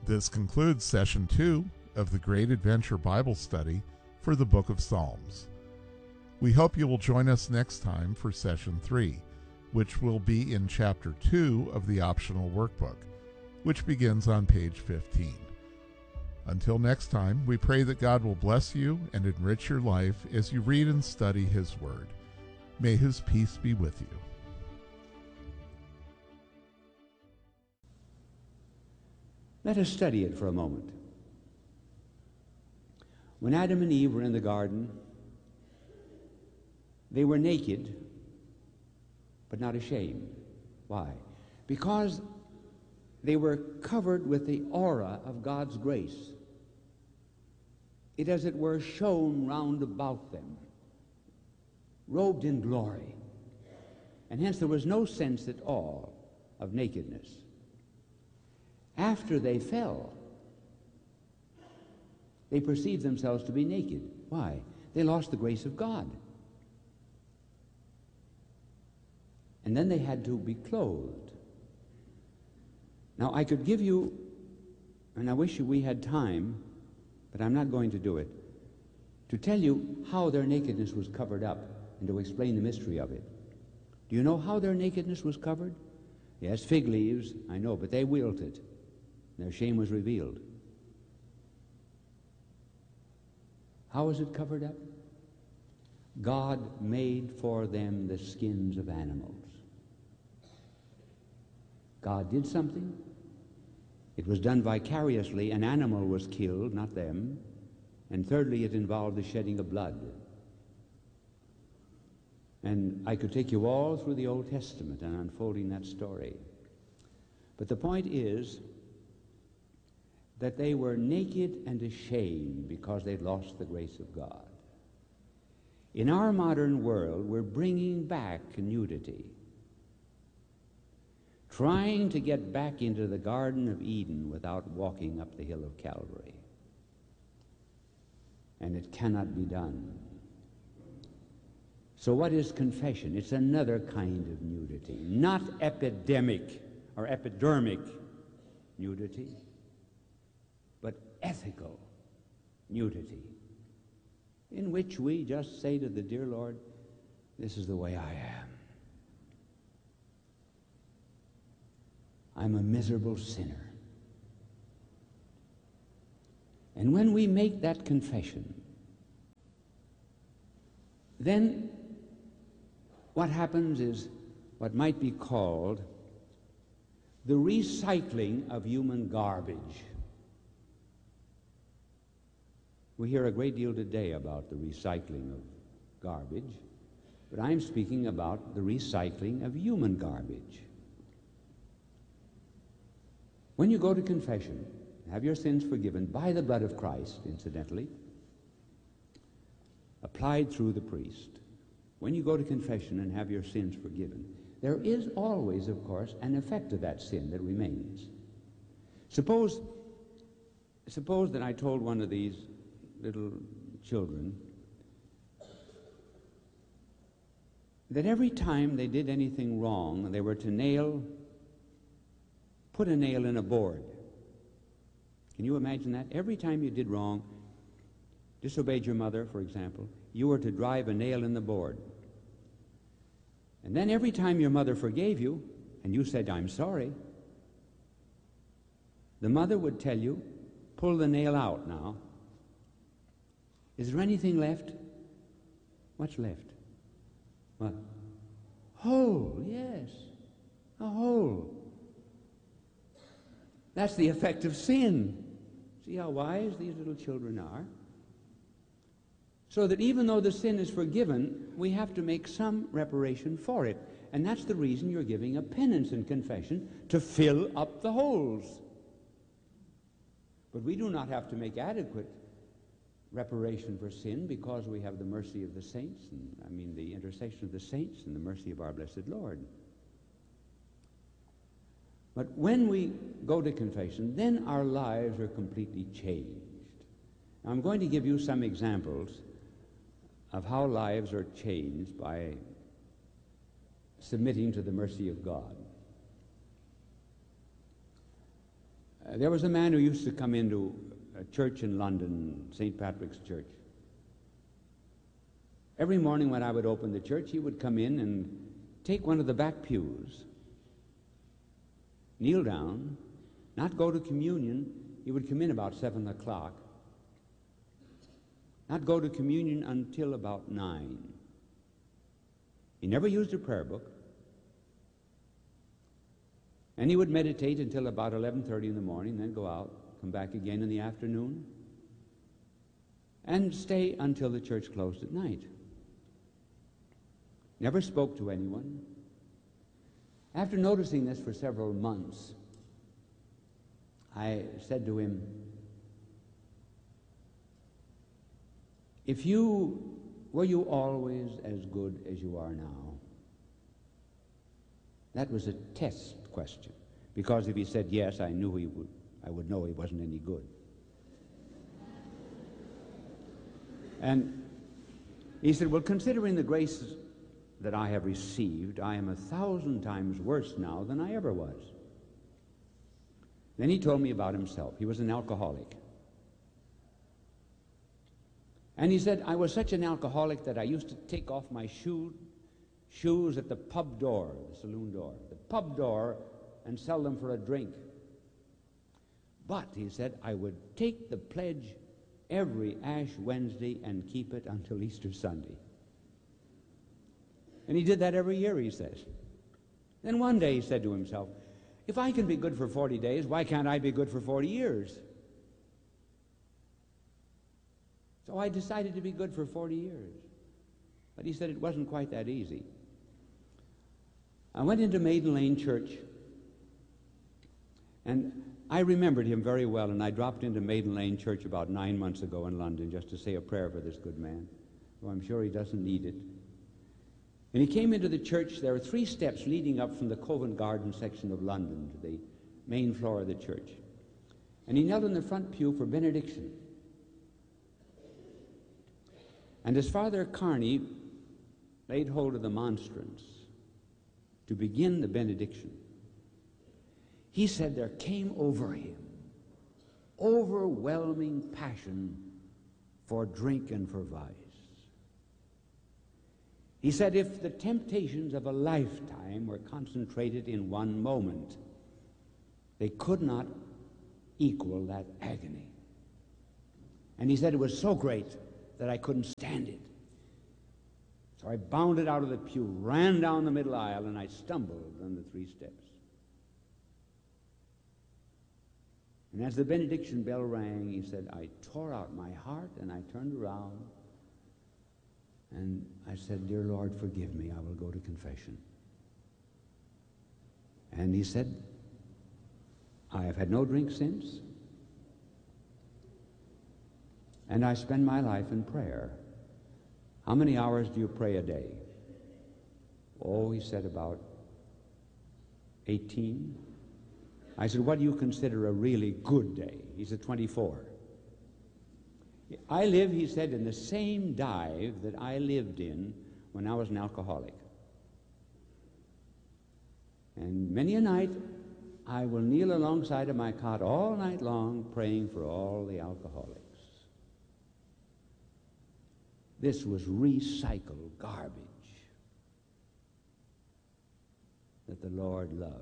This concludes Session 2 of the Great Adventure Bible Study for the Book of Psalms. We hope you will join us next time for Session 3, which will be in Chapter 2 of the optional workbook, which begins on page 15. Until next time, we pray that God will bless you and enrich your life as you read and study His Word. May His peace be with you. Let us study it for a moment. When Adam and Eve were in the garden, they were naked, but not ashamed. Why? Because they were covered with the aura of God's grace. It, as it were, shone round about them, robed in glory. And hence there was no sense at all of nakedness. After they fell, they perceived themselves to be naked. Why? They lost the grace of God. And then they had to be clothed. Now, I could give you, and I wish we had time, but I'm not going to do it, to tell you how their nakedness was covered up and to explain the mystery of it. Do you know how their nakedness was covered? Yes, fig leaves, I know, but they wilted. Their shame was revealed. How was it covered up? God made for them the skins of animals. God did something. It was done vicariously. An animal was killed, not them. And thirdly, it involved the shedding of blood. And I could take you all through the Old Testament and unfolding that story. But the point is that they were naked and ashamed because they'd lost the grace of God. In our modern world, we're bringing back nudity, trying to get back into the Garden of Eden without walking up the hill of Calvary. And it cannot be done. So what is confession? It's another kind of nudity, not epidemic or epidermic nudity, but ethical nudity, in which we just say to the dear Lord, this is the way I am. I'm a miserable sinner. And when we make that confession, then what happens is what might be called the recycling of human garbage. We hear a great deal today about the recycling of garbage, but I'm speaking about the recycling of human garbage. When you go to confession, have your sins forgiven by the blood of Christ, incidentally, applied through the priest. When you go to confession and have your sins forgiven, there is always, of course, an effect of that sin that remains. Suppose that I told one of these little children that every time they did anything wrong, they were to put a nail in a board. Can you imagine that? Every time you did wrong, disobeyed your mother, for example, you were to drive a nail in the board. And then every time your mother forgave you, and you said, I'm sorry, the mother would tell you, pull the nail out now. Is there anything left? What's left? What? Hole, yes, a hole. That's the effect of sin. See how wise these little children are? So that even though the sin is forgiven, we have to make some reparation for it. And that's the reason you're giving a penance and confession, to fill up the holes. But we do not have to make adequate reparation for sin because we have the mercy of the saints, the intercession of the saints and the mercy of our blessed Lord. But when we go to confession, then our lives are completely changed. Now, I'm going to give you some examples of how lives are changed by submitting to the mercy of God. There was a man who used to come into a church in London, St. Patrick's Church. Every morning when I would open the church, he would come in and take one of the back pews, kneel down, not go to communion. He would come in about 7 o'clock, not go to communion until about 9. He never used a prayer book. And he would meditate until about 11:30 in the morning, then go out, come back again in the afternoon, and stay until the church closed at night. Never spoke to anyone. After noticing this for several months, I said to him, were you always as good as you are now? That was a test question, because if he said yes, I would know he wasn't any good. And he said, well, considering the grace that I have received, I am 1,000 times worse now than I ever was. Then he told me about himself. He was an alcoholic. And he said, I was such an alcoholic that I used to take off my shoes at the pub door, the saloon door, the pub door, and sell them for a drink. But, he said, I would take the pledge every Ash Wednesday and keep it until Easter Sunday. And he did that every year, he says. Then one day he said to himself, if I can be good for 40 days, why can't I be good for 40 years? So I decided to be good for 40 years. But he said it wasn't quite that easy. I went into Maiden Lane Church, and I remembered him very well, and I dropped into Maiden Lane Church about 9 months ago in London just to say a prayer for this good man, though I'm sure he doesn't need it. And he came into the church. There are 3 steps leading up from the Covent Garden section of London to the main floor of the church. And he knelt in the front pew for benediction. And as Father Carney laid hold of the monstrance to begin the benediction, he said there came over him overwhelming passion for drink and for vice. He said if the temptations of a lifetime were concentrated in one moment, they could not equal that agony. And he said it was so great that I couldn't stand it. So I bounded out of the pew, ran down the middle aisle, and I stumbled on the 3 steps. And as the benediction bell rang, he said, I tore out my heart, and I turned around, and I said, Dear Lord, forgive me. I will go to confession. And he said, I have had no drink since, and I spend my life in prayer. How many hours do you pray a day? Oh, he said, about 18. I said, what do you consider a really good day? He said, 24. I live, he said, in the same dive that I lived in when I was an alcoholic. And many a night, I will kneel alongside of my cot all night long praying for all the alcoholics. This was recycled garbage that the Lord loves.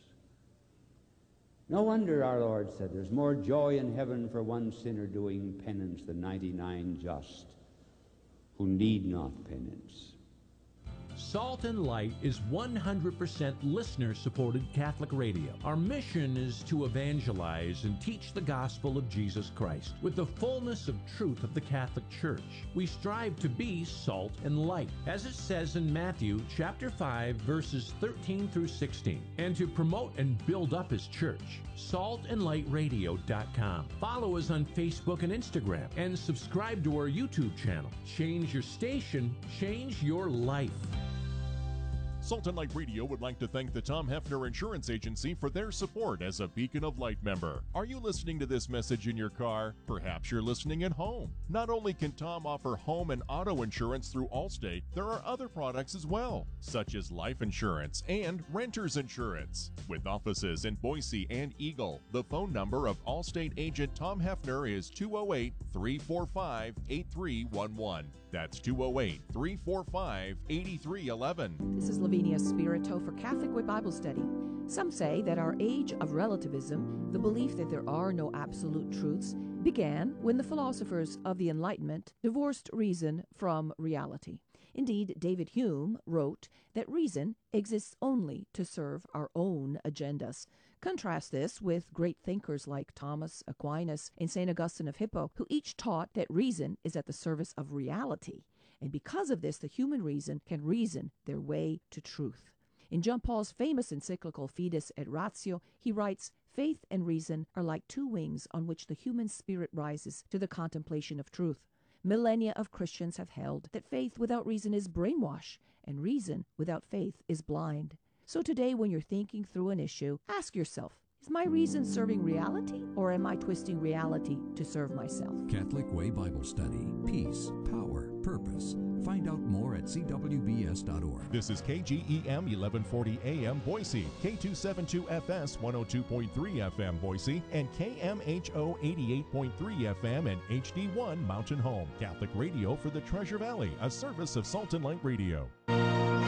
No wonder our Lord said there's more joy in heaven for one sinner doing penance than 99 just who need not penance. Salt and Light is 100% listener-supported Catholic radio. Our mission is to evangelize and teach the gospel of Jesus Christ with the fullness of truth of the Catholic Church. We strive to be salt and light, as it says in Matthew chapter 5, verses 13 through 16, and to promote and build up His church. saltandlightradio.com. Follow us on Facebook and Instagram, and subscribe to our YouTube channel. Change your station, change your life. Salt and Light Radio would like to thank the Tom Hefner Insurance Agency for their support as a Beacon of Light member. Are you listening to this message in your car? Perhaps you're listening at home. Not only can Tom offer home and auto insurance through Allstate, there are other products as well, such as life insurance and renter's insurance. With offices in Boise and Eagle, the phone number of Allstate agent Tom Hefner is 208-345-8311. That's 208-345-8311. This is Lavinia Spirito for Catholic Way Bible Study. Some say that our age of relativism, the belief that there are no absolute truths, began when the philosophers of the Enlightenment divorced reason from reality. Indeed, David Hume wrote that reason exists only to serve our own agendas. Contrast this with great thinkers like Thomas Aquinas and St. Augustine of Hippo, who each taught that reason is at the service of reality. And because of this, the human reason can reason their way to truth. In John Paul's famous encyclical Fides et Ratio, he writes, "Faith and reason are like two wings on which the human spirit rises to the contemplation of truth. Millennia of Christians have held that faith without reason is brainwash, and reason without faith is blind. So today, when you're thinking through an issue, ask yourself, is my reason serving reality, or am I twisting reality to serve myself?" Catholic Way Bible Study. Peace, power, purpose. Find out more at cwbs.org. This is KGEM 1140 AM Boise, K272FS 102.3 FM Boise, and KMHO 88.3 FM and HD1 Mountain Home. Catholic Radio for the Treasure Valley, a service of Salt and Light Radio.